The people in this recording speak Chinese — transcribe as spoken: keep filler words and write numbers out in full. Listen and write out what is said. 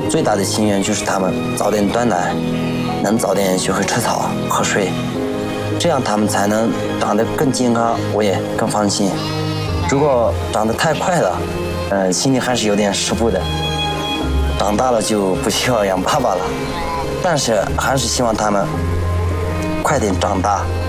最大的心愿就是他们早点断奶，能早点学会吃草喝水，这样他们才能长得更健康，我也更放心。如果长得太快了，呃，心里还是有点吃不的。长大了就不需要养爸爸了，但是还是希望他们快点长大。